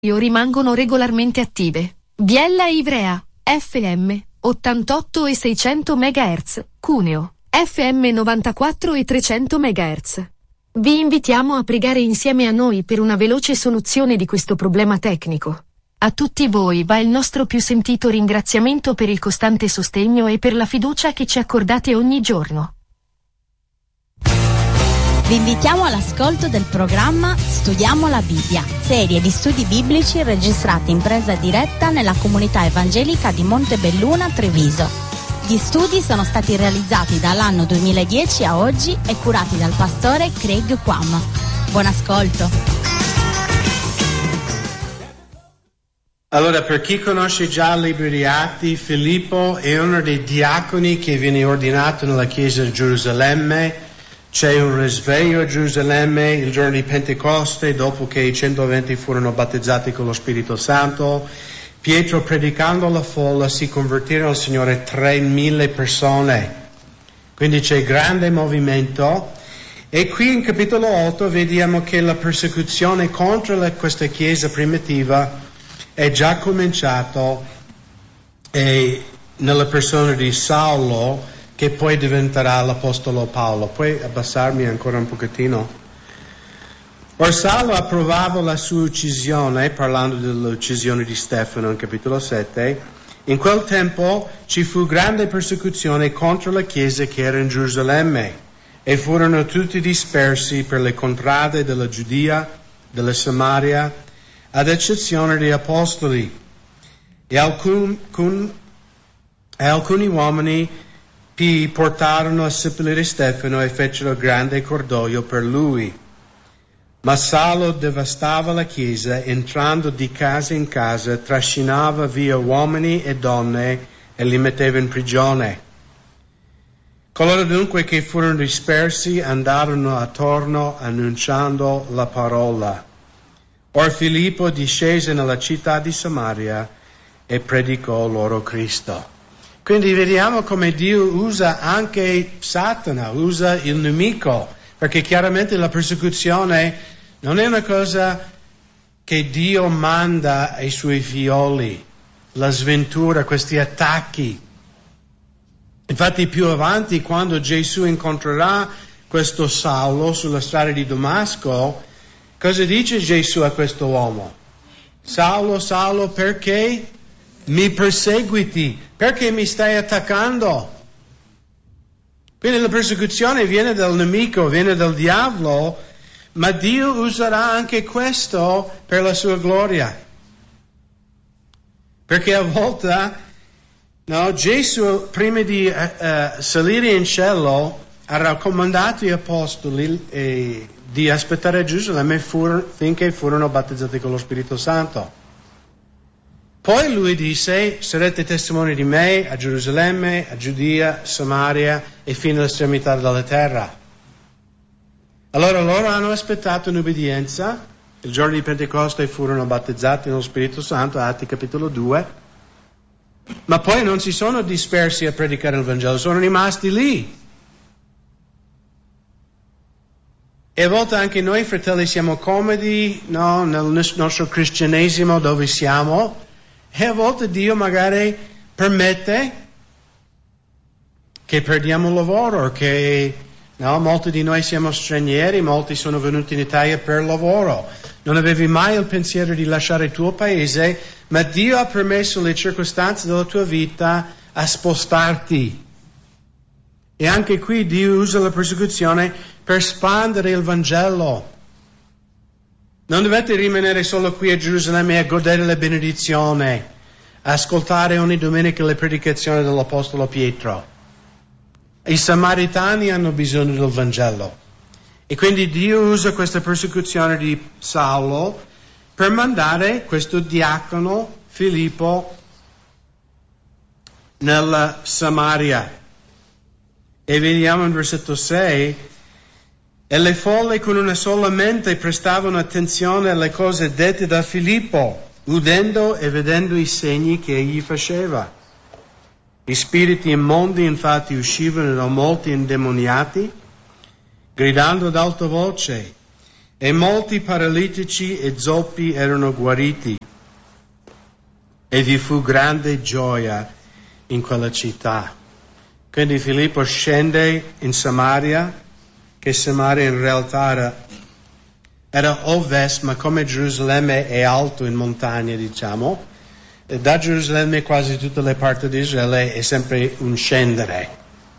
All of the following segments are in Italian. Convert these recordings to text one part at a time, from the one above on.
rimangono regolarmente attive. Biella e Ivrea, FM, 88 e 600 MHz, Cuneo, FM 94 e 300 MHz. Vi invitiamo a pregare insieme a noi per una veloce soluzione di questo problema tecnico. A tutti voi va il nostro più sentito ringraziamento per il costante sostegno e per la fiducia che ci accordate ogni giorno. Vi invitiamo all'ascolto del programma Studiamo la Bibbia, serie di studi biblici registrati in presa diretta nella comunità evangelica di Montebelluna, Treviso. Gli studi sono stati realizzati dall'anno 2010 a oggi e curati dal pastore Craig Quam. Buon ascolto! Allora, per chi conosce già il libro di Atti, Filippo è uno dei diaconi che viene ordinato nella chiesa di Gerusalemme. C'è un risveglio a Gerusalemme il giorno di Pentecoste, dopo che i 120 furono battezzati con lo Spirito Santo. Pietro, predicando alla folla, si convertirono al Signore 3.000 persone. Quindi c'è grande movimento. E qui in capitolo 8 vediamo che la persecuzione contro questa chiesa primitiva è già cominciato nella persona di Saulo, che poi diventerà l'Apostolo Paolo. Puoi abbassarmi ancora un pochettino? Or Saulo approvava la sua uccisione, parlando dell'uccisione di Stefano in capitolo 7. In quel tempo ci fu grande persecuzione contro la chiesa che era in Gerusalemme, e furono tutti dispersi per le contrade della Giudea, della Samaria, ad eccezione degli apostoli. E alcuni uomini portarono a seppellire Stefano e fecero grande cordoglio per lui. Ma Saulo devastava la chiesa, entrando di casa in casa, trascinava via uomini e donne e li metteva in prigione. Coloro dunque che furono dispersi andarono attorno annunciando la parola. Or Filippo discese nella città di Samaria e predicò loro Cristo. Quindi vediamo come Dio usa anche Satana, usa il nemico, perché chiaramente la persecuzione non è una cosa che Dio manda ai suoi figlioli, la sventura, questi attacchi. Infatti più avanti, quando Gesù incontrerà questo Saulo sulla strada di Damasco, cosa dice Gesù a questo uomo? Saulo, Saulo, perché mi perseguiti? Perché mi stai attaccando? Quindi la persecuzione viene dal nemico, viene dal diavolo, ma Dio userà anche questo per la sua gloria. Perché a volte, Gesù, prima di salire in cielo, ha raccomandato agli apostoli di aspettare a Gerusalemme finché furono battezzati con lo Spirito Santo. Poi lui disse: sarete testimoni di me a Gerusalemme, a Giudea, Samaria e fino all'estremità della terra. Allora loro hanno aspettato in obbedienza. Il giorno di Pentecoste furono battezzati nello Spirito Santo, Atti capitolo 2. Ma poi non si sono dispersi a predicare il Vangelo, sono rimasti lì. E a volte anche noi, fratelli, siamo comodi, nel nostro cristianesimo dove siamo. E a volte Dio magari permette che perdiamo il lavoro, che molti di noi siamo stranieri, molti sono venuti in Italia per lavoro. Non avevi mai il pensiero di lasciare il tuo paese, ma Dio ha permesso le circostanze della tua vita a spostarti. E anche qui Dio usa la persecuzione per espandere il Vangelo. Non dovete rimanere solo qui a Gerusalemme a godere la benedizione, ascoltare ogni domenica le predicazioni dell'Apostolo Pietro. I Samaritani hanno bisogno del Vangelo. E quindi Dio usa questa persecuzione di Saulo per mandare questo diacono Filippo nella Samaria. E vediamo in versetto 6: e le folle con una sola mente prestavano attenzione alle cose dette da Filippo, udendo e vedendo i segni che egli faceva. Gli spiriti immondi infatti uscivano da molti indemoniati, gridando ad alta voce, e molti paralitici e zoppi erano guariti, e vi fu grande gioia in quella città. Quindi Filippo scende in Samaria, che Samaria in realtà era ovest, ma come Gerusalemme è alto in montagna, diciamo, e da Gerusalemme quasi tutte le parti di Israele è sempre un scendere.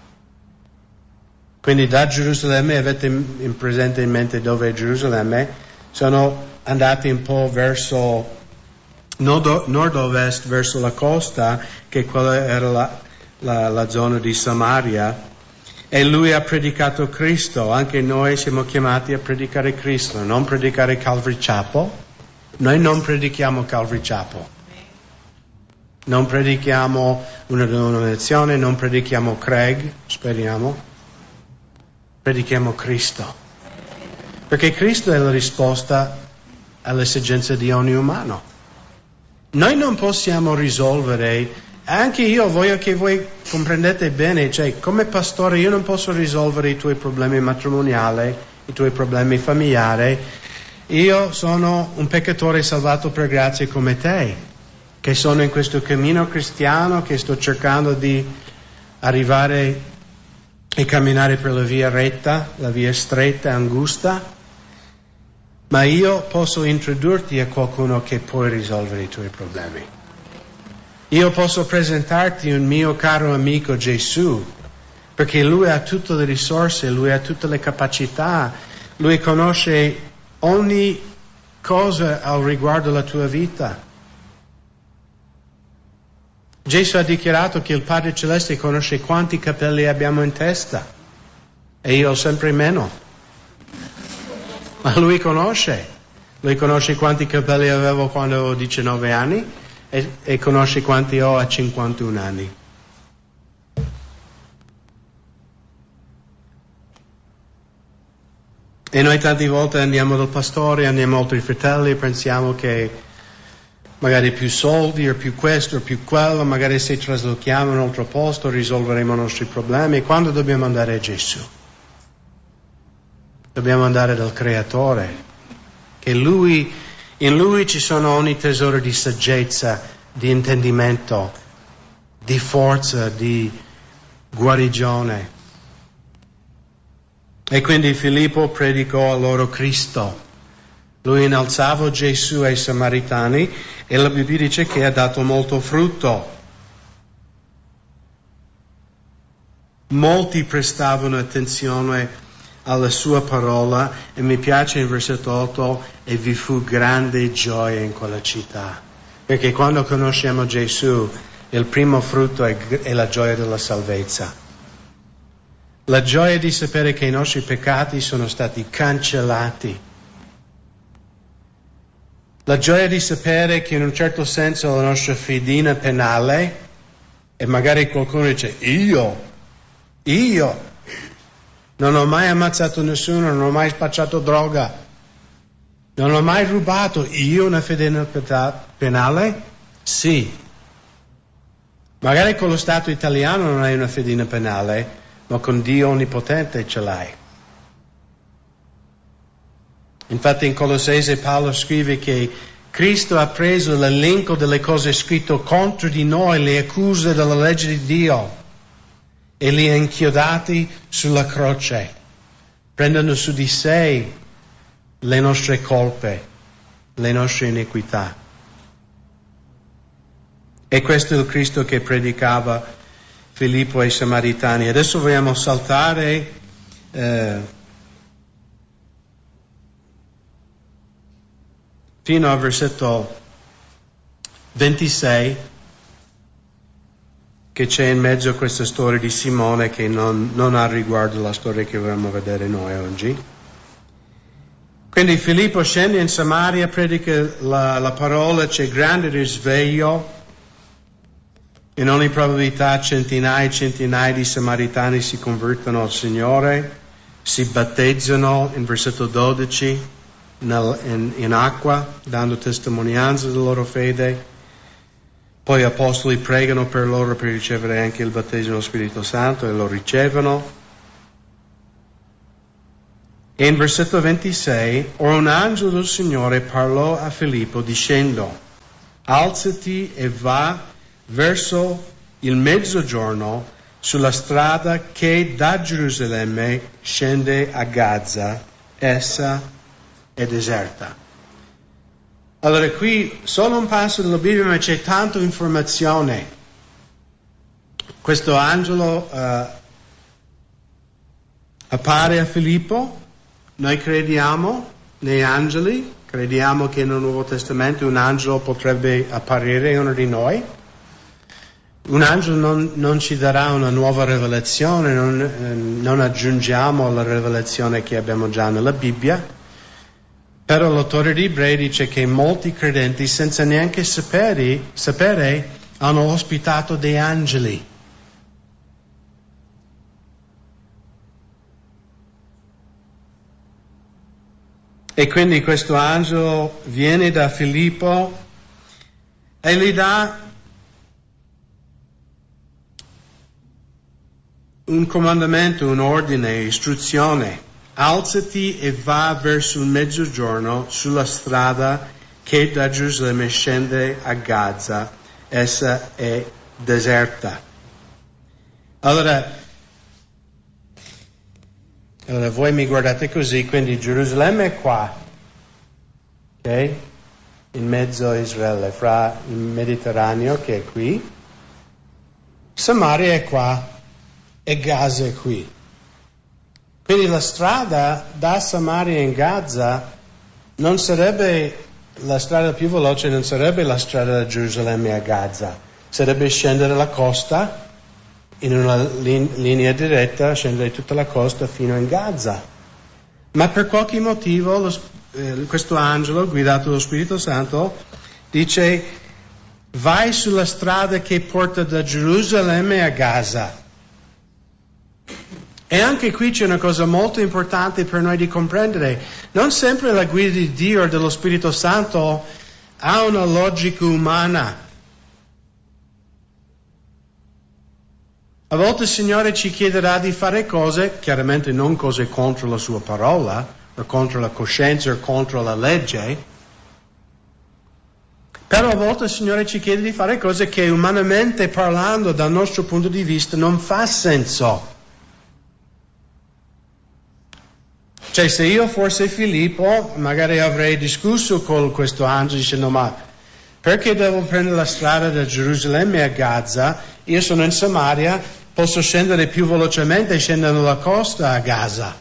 Quindi da Gerusalemme, avete presente in mente dove è Gerusalemme, sono andati un po' verso nord-ovest, verso la costa, che quella era la zona di Samaria, e lui ha predicato Cristo. Anche noi siamo chiamati a predicare Cristo, non predicare Calvary Chapel. Noi non predichiamo Calvary Chapel, non predichiamo una denominazione, non predichiamo Craig, speriamo. Predichiamo Cristo, perché Cristo è la risposta all'esigenza di ogni umano. Noi non possiamo risolvere, anche io voglio che voi comprendete bene, cioè come pastore io non posso risolvere i tuoi problemi matrimoniali, i tuoi problemi familiari. Io sono un peccatore salvato per grazia come te, che sono in questo cammino cristiano, che sto cercando di arrivare e camminare per la via retta, la via stretta e angusta, ma io posso introdurti a qualcuno che può risolvere i tuoi problemi. Io posso presentarti un mio caro amico Gesù, perché lui ha tutte le risorse, lui ha tutte le capacità, lui conosce ogni cosa al riguardo della tua vita. Gesù ha dichiarato che il Padre Celeste conosce quanti capelli abbiamo in testa e io sempre meno. Ma lui conosce quanti capelli avevo quando avevo 19 anni e conosce quanti ho a 51 anni. E noi tante volte andiamo dal pastore, andiamo oltre i fratelli e pensiamo che magari più soldi o più questo o più quello, magari se traslochiamo in un altro posto risolveremo i nostri problemi. Quando dobbiamo andare a Gesù? Dobbiamo andare dal Creatore, che in Lui ci sono ogni tesoro di saggezza, di intendimento, di forza, di guarigione. E quindi Filippo predicò a loro Cristo. Lui innalzava Gesù ai Samaritani e la Bibbia dice che ha dato molto frutto. Molti prestavano attenzione alla sua parola e mi piace in versetto 8, e vi fu grande gioia in quella città. Perché quando conosciamo Gesù il primo frutto è la gioia della salvezza. La gioia di sapere che i nostri peccati sono stati cancellati. La gioia di sapere che in un certo senso la nostra fedina penale, e magari qualcuno dice, io non ho mai ammazzato nessuno, non ho mai spacciato droga, non ho mai rubato, io una fedina penale? Sì. Magari con lo Stato italiano non hai una fedina penale, ma con Dio Onnipotente ce l'hai. Infatti in Colossesi Paolo scrive che Cristo ha preso l'elenco delle cose scritte contro di noi, le accuse della legge di Dio, e li ha inchiodati sulla croce, prendendo su di sé le nostre colpe, le nostre iniquità. E questo è il Cristo che predicava Filippo ai Samaritani. Adesso vogliamo saltare fino al versetto 26, che c'è in mezzo a questa storia di Simone che non ha riguardo alla storia che vorremmo vedere noi oggi. Quindi Filippo scende in Samaria, predica la parola, c'è grande risveglio. In ogni probabilità centinaia e centinaia di Samaritani si convertono al Signore, si battezzano in versetto 12 in acqua, dando testimonianza della loro fede. Poi gli apostoli pregano per loro per ricevere anche il battesimo dello Spirito Santo e lo ricevono. E in versetto 26, ora un angelo del Signore parlò a Filippo dicendo, alzati e va verso il mezzogiorno sulla strada che da Gerusalemme scende a Gaza, essa è deserta. Allora qui solo un passo della Bibbia, ma c'è tanta informazione. Questo angelo appare a Filippo. Noi crediamo negli angeli, crediamo che nel Nuovo Testamento un angelo potrebbe apparire a uno di noi. Un angelo non ci darà una nuova rivelazione, non aggiungiamo alla rivelazione che abbiamo già nella Bibbia, però l'autore di Ebrei dice che molti credenti senza neanche sapere hanno ospitato dei angeli. E quindi questo angelo viene da Filippo e gli dà un comandamento, un ordine, istruzione. Alzati e va verso il mezzogiorno sulla strada che da Gerusalemme scende a Gaza. Essa è deserta. Allora voi mi guardate così, quindi Gerusalemme è qua, ok? In mezzo a Israele, fra il Mediterraneo che è qui, Samaria è qua e Gaza è qui. Quindi la strada da Samaria in Gaza non sarebbe la strada più veloce, non sarebbe la strada da Gerusalemme a Gaza, sarebbe scendere la costa in una linea diretta, scendere tutta la costa fino in Gaza. Ma per qualche motivo questo angelo, guidato dallo Spirito Santo, dice vai sulla strada che porta da Gerusalemme a Gaza. E anche qui c'è una cosa molto importante per noi di comprendere. Non sempre la guida di Dio o dello Spirito Santo ha una logica umana. A volte il Signore ci chiederà di fare cose, chiaramente non cose contro la sua parola, o contro la coscienza, o contro la legge, però a volte il Signore ci chiede di fare cose che umanamente parlando, dal nostro punto di vista, non fa senso. Cioè, se io fossi Filippo, magari avrei discusso con questo angelo dicendo, ma perché devo prendere la strada da Gerusalemme a Gaza? Io sono in Samaria, posso scendere più velocemente scendendo la costa a Gaza.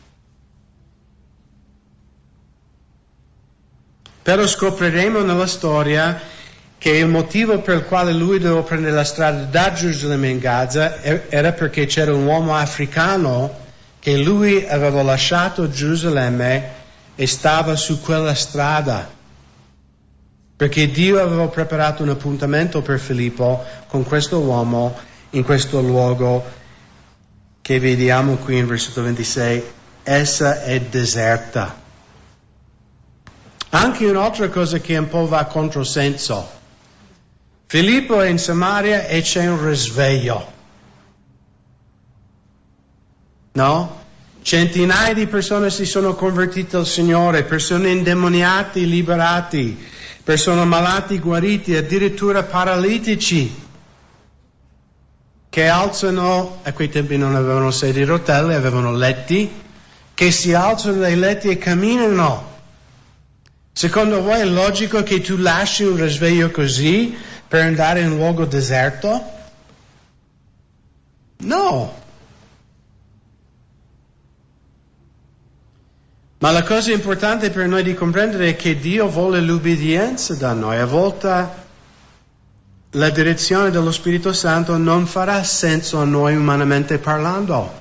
Però scopriremo nella storia che il motivo per il quale lui doveva prendere la strada da Gerusalemme in Gaza era perché c'era un uomo africano che lui aveva lasciato Gerusalemme e stava su quella strada. Perché Dio aveva preparato un appuntamento per Filippo con questo uomo in questo luogo che vediamo qui in versetto 26. Essa è deserta. Anche un'altra cosa che un po' va a controsenso. Filippo è in Samaria e c'è un risveglio. No? Centinaia di persone si sono convertite al Signore, persone indemoniate liberati, persone malati guariti, addirittura paralitici che alzano, a quei tempi non avevano sedie a rotelle, avevano letti, che si alzano dai letti e camminano. Secondo voi è logico che tu lasci un risveglio così per andare in un luogo deserto? No. Ma la cosa importante per noi di comprendere è che Dio vuole l'ubbidienza da noi. A volte la direzione dello Spirito Santo non farà senso a noi umanamente parlando.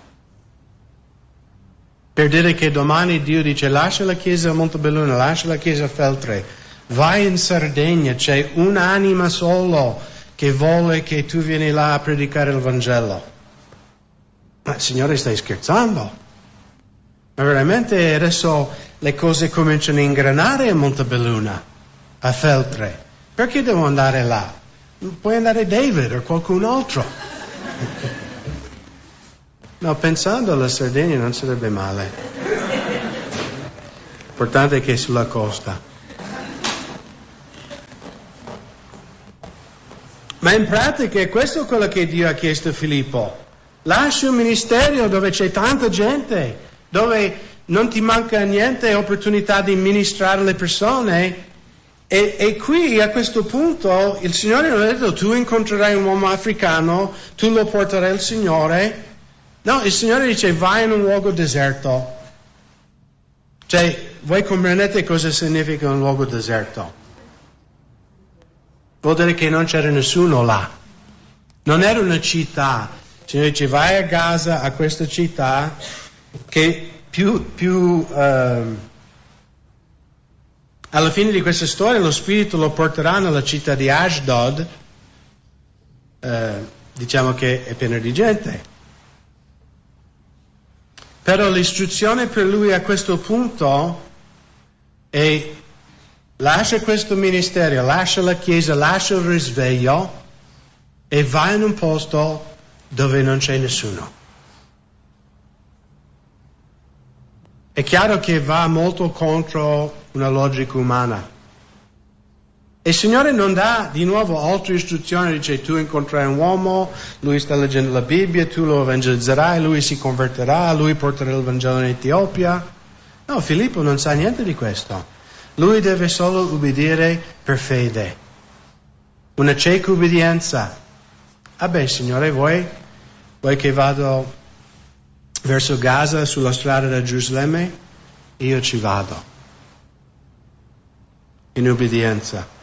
Per dire che domani Dio dice lascia la chiesa a Montebelluna, lascia la chiesa a Feltre, vai in Sardegna, c'è un'anima solo che vuole che tu vieni là a predicare il Vangelo. Ma Signore, stai scherzando? Ma veramente adesso le cose cominciano a ingranare a Montebelluna, a Feltre. Perché devo andare là? Puoi andare David o qualcun altro. No, pensando alla Sardegna non sarebbe male. L'importante è che è sulla costa. Ma in pratica è questo quello che Dio ha chiesto a Filippo. Lascia un ministero dove c'è tanta gente, dove non ti manca niente, opportunità di ministrare le persone. E qui a questo punto il Signore non ha detto tu incontrerai un uomo africano, tu lo porterai al Signore. No, il Signore dice vai in un luogo deserto. Cioè, voi comprendete cosa significa un luogo deserto? Vuol dire che non c'era nessuno là. Non era una città. Il Signore dice vai a Gaza, a questa città, che alla fine di questa storia lo Spirito lo porterà nella città di Ashdod, diciamo che è piena di gente. Però l'istruzione per lui a questo punto è lascia questo ministero, lascia la Chiesa, lascia il risveglio e vai in un posto dove non c'è nessuno. È chiaro che va molto contro una logica umana. E il Signore non dà di nuovo altre istruzioni, dice tu incontrerai un uomo, lui sta leggendo la Bibbia, tu lo evangelizzerai, lui si convertirà, lui porterà il Vangelo in Etiopia. No, Filippo non sa niente di questo. Lui deve solo ubbidire per fede. Una cieca ubbidienza. Vabbè, Signore, vuoi che vado verso Gaza sulla strada da Gerusalemme? Io ci vado. In ubbidienza.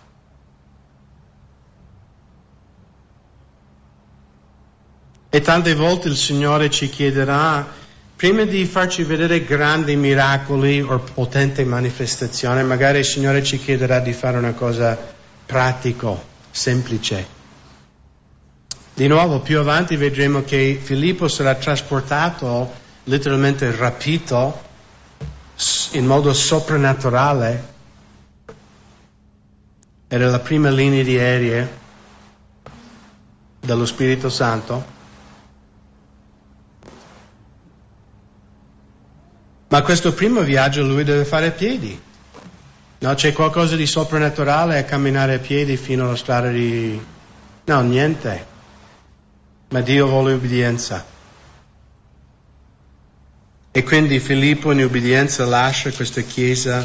E tante volte il Signore ci chiederà, prima di farci vedere grandi miracoli o potente manifestazione, magari il Signore ci chiederà di fare una cosa pratico, semplice. Di nuovo, più avanti vedremo che Filippo sarà trasportato, letteralmente rapito, in modo soprannaturale. Era la prima linea di aereo dello Spirito Santo. Ma questo primo viaggio lui deve fare a piedi. No, c'è qualcosa di soprannaturale a camminare a piedi fino alla strada di... No, niente. Ma Dio vuole ubbidienza. E quindi Filippo in ubbidienza lascia questa chiesa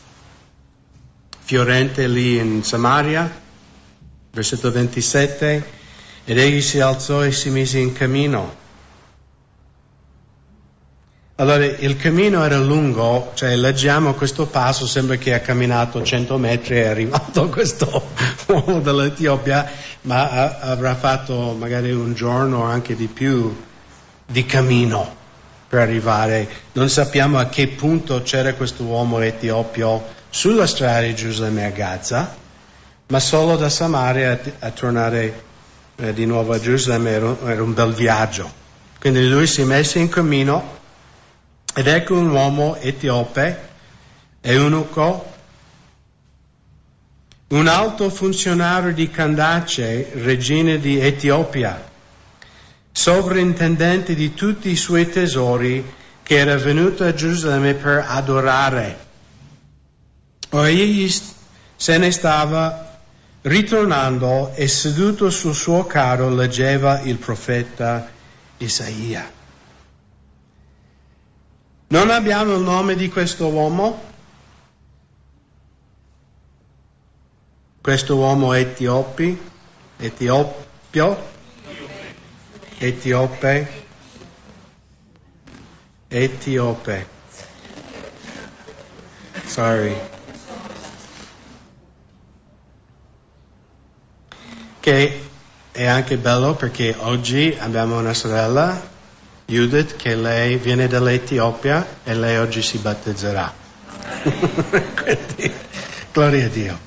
fiorente lì in Samaria, versetto 27, ed egli si alzò e si mise in cammino. Allora, il cammino era lungo, cioè leggiamo questo passo, sembra che ha camminato 100 metri e è arrivato questo uomo dall'Etiopia, ma avrà fatto magari un giorno o anche di più di cammino per arrivare. Non sappiamo a che punto c'era questo uomo etiopio sulla strada di Gerusalemme a Gaza, ma solo da Samaria a tornare di nuovo a Gerusalemme era un bel viaggio. Quindi lui si è messo in cammino. Ed ecco un uomo etiope, eunuco, un alto funzionario di Candace, regina di Etiopia, sovrintendente di tutti i suoi tesori, che era venuto a Gerusalemme per adorare. Ora egli se ne stava ritornando e seduto sul suo carro leggeva il profeta Isaia. Non abbiamo il nome di questo uomo? Questo uomo etiope. Sorry. Che è anche bello perché oggi abbiamo una sorella, Judith, che lei viene dall'Etiopia e lei oggi si battezzerà. Quindi, gloria a Dio.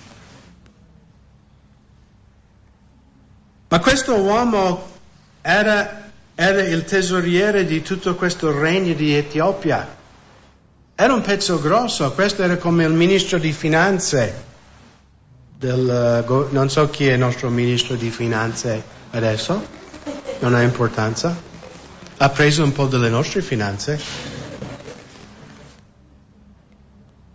Ma questo uomo era il tesoriere di tutto questo regno di Etiopia. Era un pezzo grosso, questo era come il ministro di finanze. Non so chi è il nostro ministro di finanze adesso, non ha importanza. Ha preso un po' delle nostre finanze.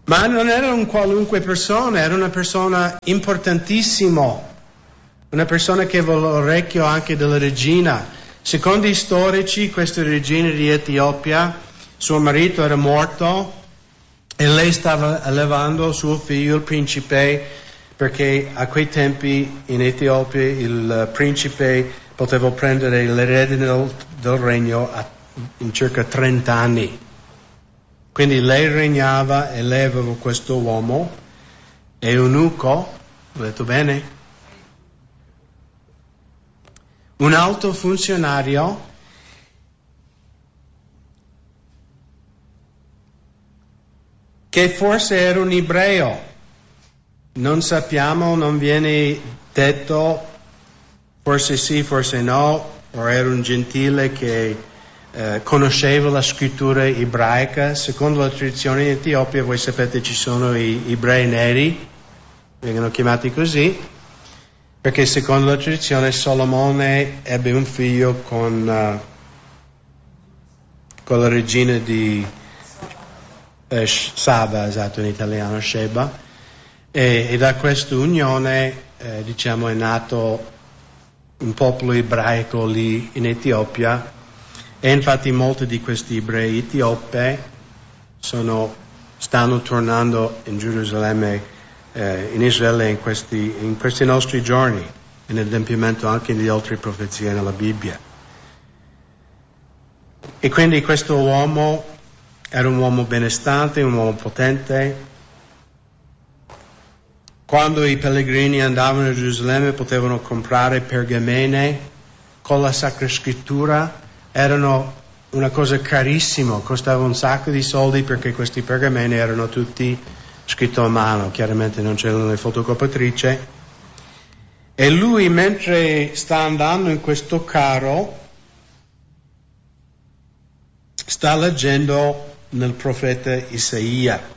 Ma non era un qualunque persona, era una persona importantissima, una persona che aveva l'orecchio anche della regina. Secondo i storici, questa regina di Etiopia, suo marito era morto e lei stava allevando suo figlio, il principe, perché a quei tempi in Etiopia il principe poteva prendere l'erede del regno in circa 30 anni. Quindi lei regnava e lei aveva questo uomo, eunuco, ho detto bene? Un alto funzionario che forse era un ebreo. Non sappiamo, non viene detto, forse sì, forse no, o era un gentile che conosceva la scrittura ebraica. Secondo la tradizione in Etiopia, voi sapete, ci sono i ebrei neri, vengono chiamati così, perché secondo la tradizione Solomone ebbe un figlio con la regina di Saba, esatto, in italiano, Sheba, e da questa unione diciamo è nato un popolo ebraico lì in Etiopia. E infatti molti di questi ebrei etiopi stanno tornando in Gerusalemme, in Israele in questi nostri giorni, in adempimento anche di altre profezie nella Bibbia. E quindi questo uomo era un uomo benestante, un uomo potente. Quando i pellegrini andavano a Gerusalemme potevano comprare pergamene con la Sacra Scrittura. Erano una cosa carissima, costava un sacco di soldi perché questi pergameni erano tutti scritti a mano, chiaramente non c'erano le fotocopiatrici. E lui, mentre sta andando in questo carro, sta leggendo nel profeta Isaia.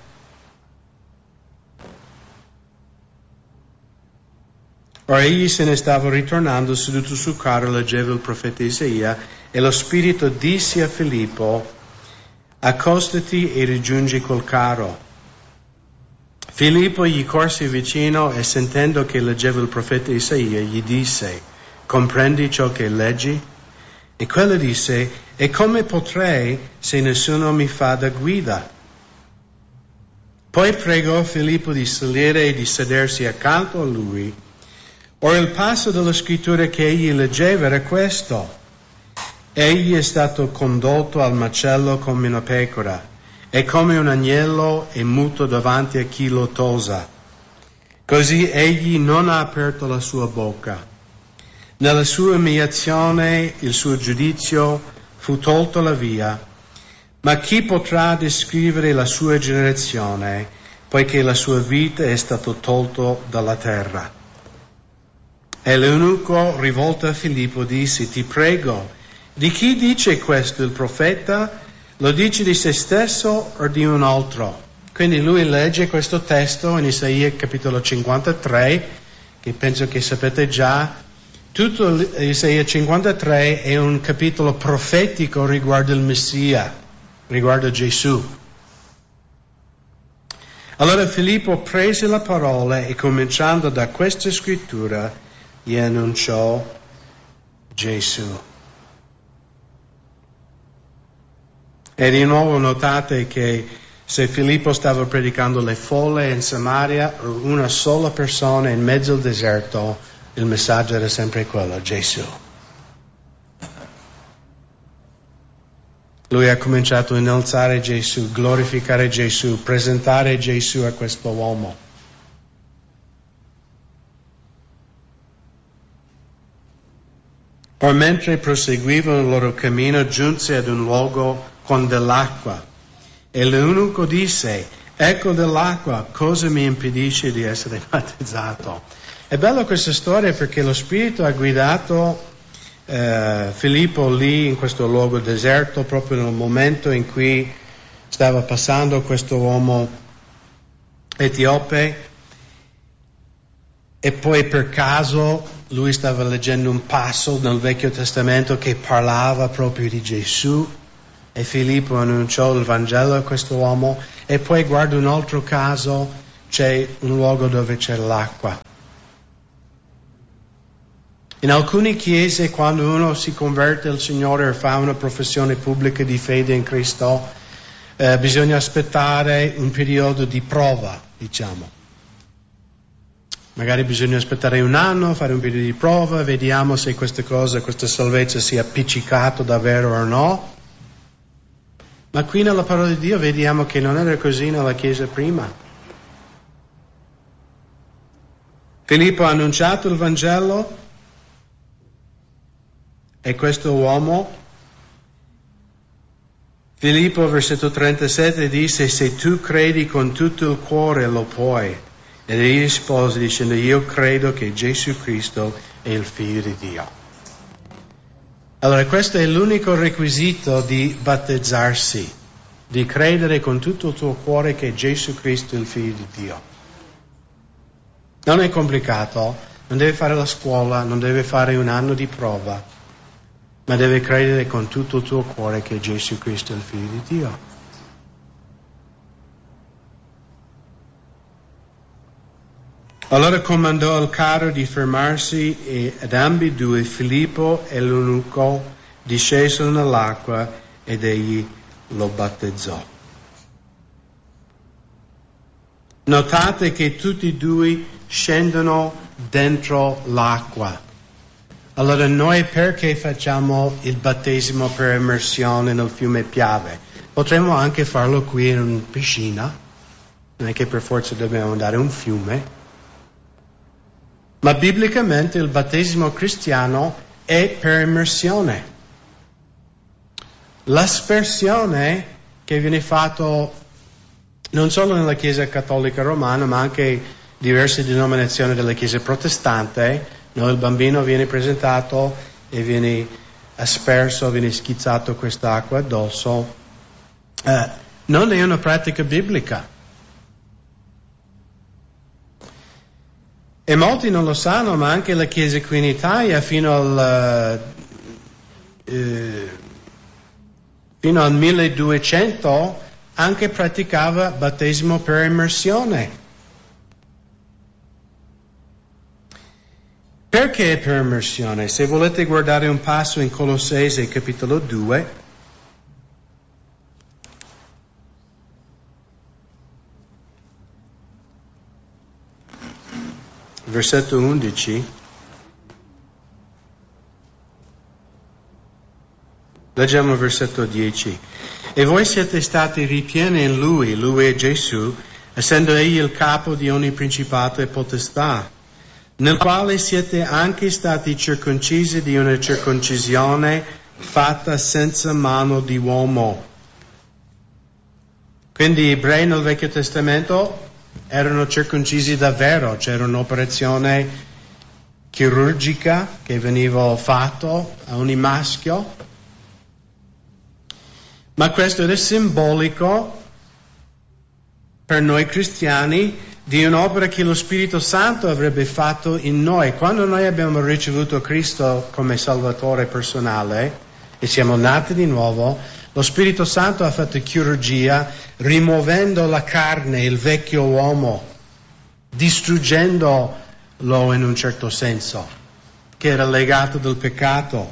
Ora egli se ne stava ritornando, seduto sul carro, leggeva il profeta Isaia, e lo Spirito disse a Filippo: accostati e raggiungi col carro. Filippo gli corse vicino e sentendo che leggeva il profeta Isaia gli disse: comprendi ciò che leggi? E quello disse: e come potrei se nessuno mi fa da guida? Poi pregò Filippo di salire e di sedersi accanto a lui. Ora il passo della scrittura che egli leggeva era questo: egli è stato condotto al macello come una pecora, e come un agnello è muto davanti a chi lo tosa. Così egli non ha aperto la sua bocca. Nella sua umiliazione il suo giudizio fu tolto la via. Ma chi potrà descrivere la sua generazione, poiché la sua vita è stato tolto dalla terra? E l'eunuco, rivolto a Filippo, disse: ti prego, di chi dice questo il profeta? Lo dice di se stesso o di un altro? Quindi lui legge questo testo in Isaia capitolo 53, che penso che sapete già. Tutto Isaia 53 è un capitolo profetico riguardo il Messia, riguardo Gesù. Allora Filippo prese la parola e, cominciando da questa scrittura, gli annunciò Gesù. E di nuovo notate che se Filippo stava predicando le folle in Samaria, una sola persona in mezzo al deserto, il messaggio era sempre quello: Gesù. Lui ha cominciato a innalzare Gesù, glorificare Gesù, presentare Gesù a questo uomo. Or mentre proseguivano il loro cammino, giunse ad un luogo con dell'acqua. E l'eunuco disse: ecco dell'acqua, cosa mi impedisce di essere battezzato? È bella questa storia perché lo Spirito ha guidato Filippo lì in questo luogo deserto, proprio nel momento in cui stava passando questo uomo etiope, e poi per caso lui stava leggendo un passo nel Vecchio Testamento che parlava proprio di Gesù, e Filippo annunciò il Vangelo a questo uomo, e poi guardo un altro caso, c'è un luogo dove c'è l'acqua. In alcune chiese, quando uno si converte al Signore e fa una professione pubblica di fede in Cristo, bisogna aspettare un periodo di prova, diciamo. Magari bisogna aspettare un anno, fare un periodo di prova, vediamo se questa salvezza si è appiccicato davvero o no. Ma qui nella parola di Dio vediamo che non era così nella Chiesa prima. Filippo ha annunciato il Vangelo e questo uomo, Filippo, versetto 37, dice: se tu credi con tutto il cuore lo puoi. Ed egli rispose dicendo: io credo che Gesù Cristo è il Figlio di Dio. Allora, questo è l'unico requisito di battezzarsi, di credere con tutto il tuo cuore che Gesù Cristo è il Figlio di Dio. Non è complicato, non deve fare la scuola, non deve fare un anno di prova, ma deve credere con tutto il tuo cuore che Gesù Cristo è il Figlio di Dio. Allora comandò al carro di fermarsi ed ambedue, Filippo e l'eunuco, discesero nell'acqua ed egli lo battezzò. Notate che tutti e due scendono dentro l'acqua. Allora noi perché facciamo il battesimo per immersione nel fiume Piave? Potremmo anche farlo qui in una piscina, non è che per forza dobbiamo andare a un fiume. Ma biblicamente il battesimo cristiano è per immersione. L'aspersione che viene fatto non solo nella Chiesa Cattolica Romana, ma anche diverse denominazioni della Chiesa Protestante, il bambino viene presentato e viene asperso, viene schizzato quest'acqua addosso. Non è una pratica biblica. E molti non lo sanno, ma anche la Chiesa qui in Italia fino al 1200 anche praticava battesimo per immersione. Perché per immersione? Se volete guardare un passo in Colossesi capitolo 2, versetto 11, leggiamo il versetto 10. E voi siete stati ripieni in Lui è Gesù, essendo Egli il capo di ogni principato e potestà, nel quale siete anche stati circoncisi di una circoncisione fatta senza mano di uomo. Quindi gli ebrei nel Vecchio Testamento erano circoncisi davvero, c'era un'operazione chirurgica che veniva fatto a ogni maschio, ma questo era simbolico per noi cristiani di un'opera che lo Spirito Santo avrebbe fatto in noi. Quando noi abbiamo ricevuto Cristo come Salvatore personale e siamo nati di nuovo, lo Spirito Santo ha fatto chirurgia rimuovendo la carne, il vecchio uomo, distruggendolo in un certo senso, che era legato dal peccato.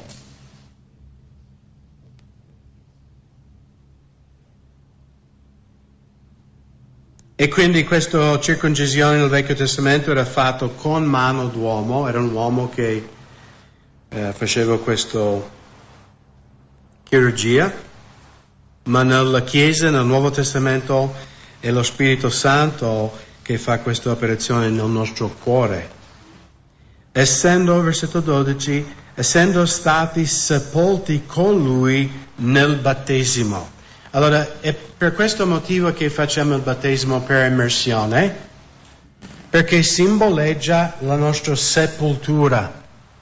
E quindi questa circoncisione nel Vecchio Testamento era fatto con mano d'uomo, era un uomo che faceva questa chirurgia, ma nella Chiesa, nel Nuovo Testamento, è lo Spirito Santo che fa questa operazione nel nostro cuore. Versetto 12, essendo stati sepolti con Lui nel battesimo. Allora, è per questo motivo che facciamo il battesimo per immersione, perché simboleggia la nostra sepoltura.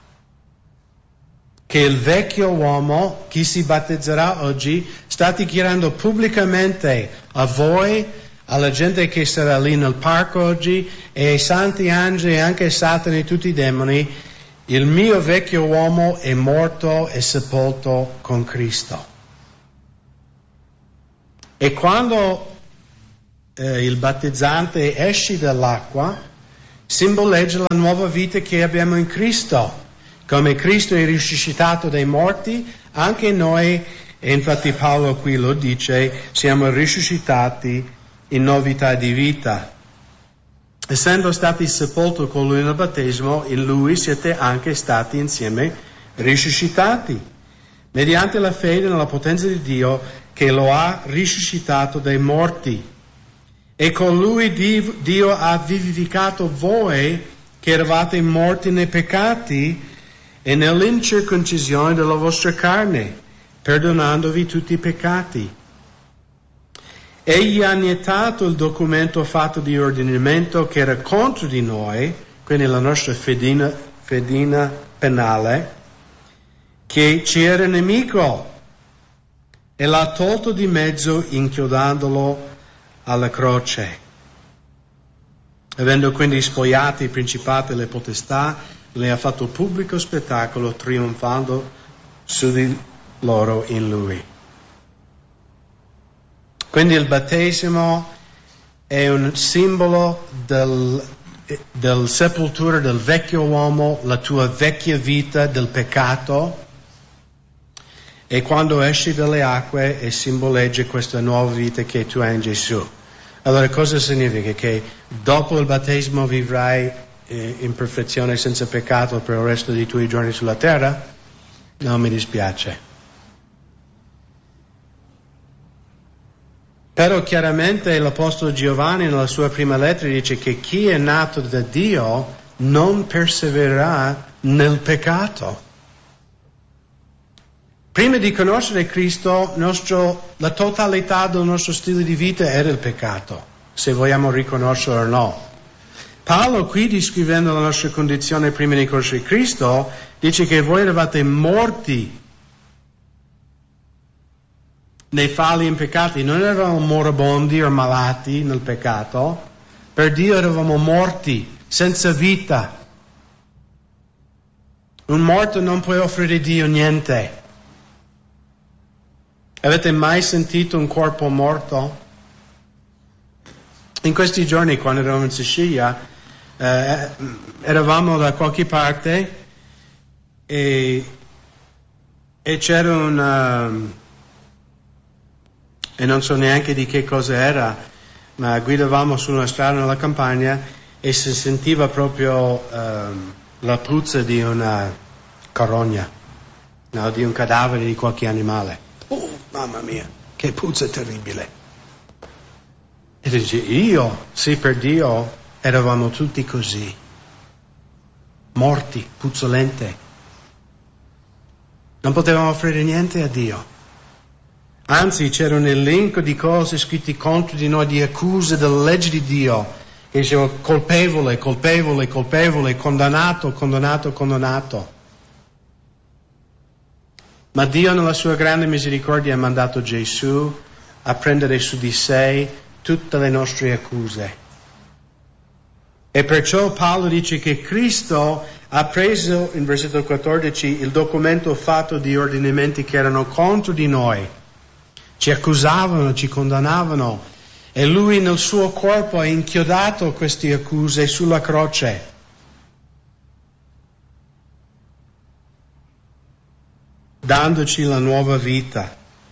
Che il vecchio uomo, chi si battezzerà oggi, sta dichiarando pubblicamente a voi, alla gente che sarà lì nel parco oggi, e ai santi angeli e anche ai Satana e tutti i demoni, il mio vecchio uomo è morto e sepolto con Cristo. E quando il battezzante esci dall'acqua simboleggia la nuova vita che abbiamo in Cristo. Come Cristo è risuscitato dai morti, anche noi, e infatti Paolo qui lo dice, siamo risuscitati in novità di vita. Essendo stati sepolti con lui nel battesimo, in lui siete anche stati insieme risuscitati, mediante la fede nella potenza di Dio che lo ha risuscitato dai morti. E con lui Dio ha vivificato voi che eravate morti nei peccati e nell'incirconcisione della vostra carne, perdonandovi tutti i peccati. Egli ha annientato il documento fatto di ordinamento che era contro di noi, quindi la nostra fedina penale, che ci era nemico, e l'ha tolto di mezzo inchiodandolo alla croce. Avendo quindi spogliato i principati e le potestà, le ha fatto pubblico spettacolo, trionfando su di loro in lui. Quindi il battesimo è un simbolo del sepoltura del vecchio uomo, la tua vecchia vita del peccato, e quando esci dalle acque simboleggia questa nuova vita che tu hai in Gesù. Allora cosa significa? Che dopo il battesimo vivrai in perfezione senza peccato per il resto dei tuoi giorni sulla terra? No, mi dispiace. Però chiaramente l'Apostolo Giovanni nella sua prima lettera dice che chi è nato da Dio non persevererà nel peccato. Prima di conoscere Cristo, la totalità del nostro stile di vita era il peccato, se vogliamo riconoscerlo o no. Paolo qui, descrivendo la nostra condizione prima di conoscere Cristo, dice che voi eravate morti nei falli in peccati. Non eravamo moribondi o malati nel peccato, per Dio eravamo morti, senza vita. Un morto non può offrire a Dio niente. Avete mai sentito un corpo morto? In questi giorni, quando eravamo in Sicilia, eravamo da qualche parte e c'era e non so neanche di che cosa era, ma guidavamo su una strada nella campagna e si sentiva proprio la puzza di una carogna, no, di un cadavere di qualche animale. Oh, mamma mia, che puzza terribile. E dice, sì, per Dio eravamo tutti così, morti, puzzolente. Non potevamo offrire niente a Dio. Anzi, c'era un elenco di cose scritte contro di noi, di accuse della legge di Dio, che diceva colpevole, colpevole, colpevole, condannato, condannato, condannato. Ma Dio nella sua grande misericordia ha mandato Gesù a prendere su di sé tutte le nostre accuse. E perciò Paolo dice che Cristo ha preso, in versetto 14, il documento fatto di ordinamenti che erano contro di noi. Ci accusavano, ci condannavano, e lui nel suo corpo ha inchiodato queste accuse sulla croce. Dandoci la nuova vita.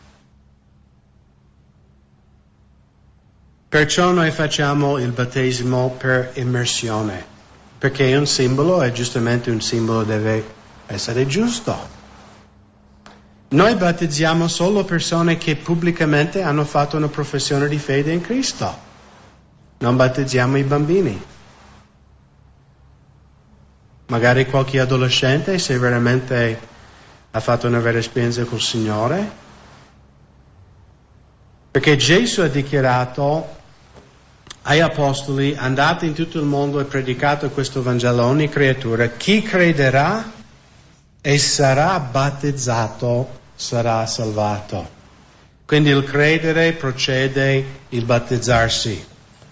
Perciò noi facciamo il battesimo per immersione, perché è un simbolo e giustamente un simbolo deve essere giusto. Noi battezziamo solo persone che pubblicamente hanno fatto una professione di fede in Cristo. Non battezziamo i bambini. Magari qualche adolescente, se veramente ha fatto una vera esperienza col Signore. Perché Gesù ha dichiarato ai apostoli, andate in tutto il mondo e predicate questo Vangelo a ogni creatura. Chi crederà e sarà battezzato sarà salvato. Quindi il credere procede il battezzarsi.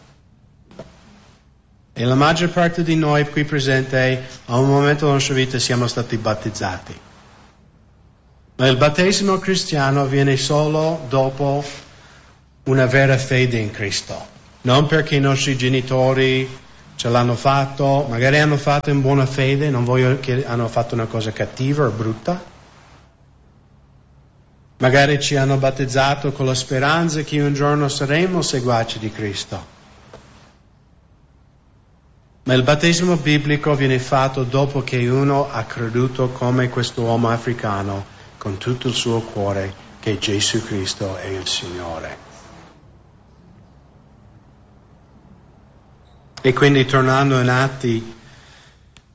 E la maggior parte di noi qui presente, a un momento della nostra vita, siamo stati battezzati. Ma il battesimo cristiano avviene solo dopo una vera fede in Cristo. non perché i nostri genitori ce l'hanno fatto, magari hanno fatto in buona fede, non voglio che hanno fatto una cosa cattiva o brutta. Magari ci hanno battezzato con la speranza che un giorno saremo seguaci di Cristo. Ma il battesimo biblico viene fatto dopo che uno ha creduto come questo uomo africano con tutto il suo cuore che Gesù Cristo è il Signore. E quindi tornando in Atti,